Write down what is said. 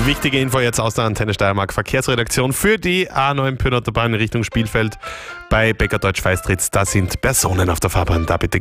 Wichtige Info jetzt aus der Antenne Steiermark Verkehrsredaktion für die A9 Pyrnaterbahn in Richtung Spielfeld bei Bäcker Deutsch Feistritz. Da sind Personen auf der Fahrbahn. Da bitte